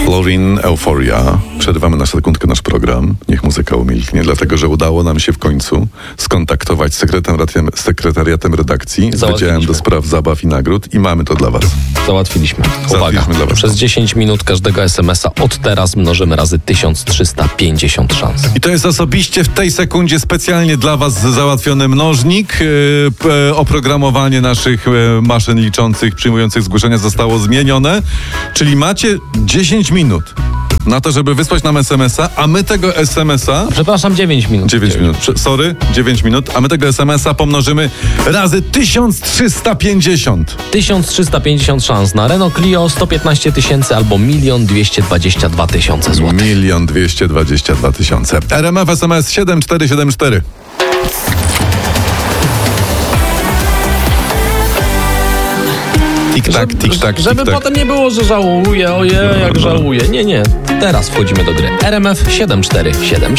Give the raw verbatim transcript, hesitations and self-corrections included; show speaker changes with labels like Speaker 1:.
Speaker 1: Florin, Euphoria. Przerywamy na sekundkę nasz program. Niech muzyka umilknie, dlatego że udało nam się w końcu skontaktować z sekretariatem, sekretariatem redakcji, z Wydziałem do Spraw Zabaw i Nagród i mamy to dla was.
Speaker 2: Załatwiliśmy. Uwaga,
Speaker 1: dla was.
Speaker 2: Przez dziesięć minut każdego es em es a od teraz mnożymy razy tysiąc trzysta pięćdziesiąt szans.
Speaker 1: I to jest osobiście w tej sekundzie specjalnie dla was załatwiony mnożnik. Yy, oprogramowanie naszych yy, maszyn liczących, przyjmujących zgłoszenia zostało zmienione, czyli macie dziesięć minut na to, żeby wysłać nam es em es a, a my tego es em es a...
Speaker 2: Przepraszam, dziewięć minut.
Speaker 1: dziewięć minut, sorry, dziewięć minut, a my tego es em es a pomnożymy razy tysiąc trzysta pięćdziesiąt.
Speaker 2: tysiąc trzysta pięćdziesiąt szans na Renault Clio, sto piętnaście tysięcy albo milion dwieście dwadzieścia dwa tysiące złotych.
Speaker 1: milion dwieście dwadzieścia dwa tysiące. R M F es em es siedem cztery siedem cztery. Tik-tak, tik-tak,
Speaker 2: Żeby
Speaker 1: tik-tak.
Speaker 2: potem nie było, że żałuję, ojej, jak żałuję. Nie, nie. Teraz wchodzimy do gry. R M F siedem cztery siedem cztery.